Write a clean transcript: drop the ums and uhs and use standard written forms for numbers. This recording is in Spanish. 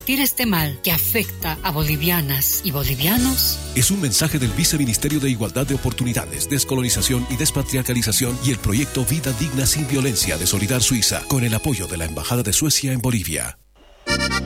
combatir este mal que afecta a bolivianas y bolivianos? Es un mensaje del Viceministerio de Igualdad de Oportunidades, Descolonización y Despatriarcalización y el proyecto Vida Digna Sin Violencia de Solidar Suiza, con el apoyo de la Embajada de Suecia en Bolivia.